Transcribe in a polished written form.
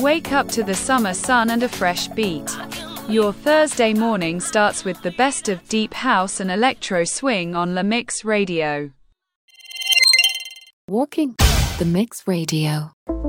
Wake up to the summer sun and a fresh beat. Your Thursday morning starts with the best of deep house and electro swing on La Mix Radio. Walking the Mix Radio.